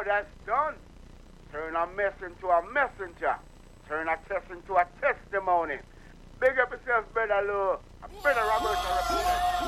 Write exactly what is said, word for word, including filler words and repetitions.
that's done. Turn a mess into a messenger. Turn a test into a testimony. Big up yourself, Brother Lou. Brother Robert.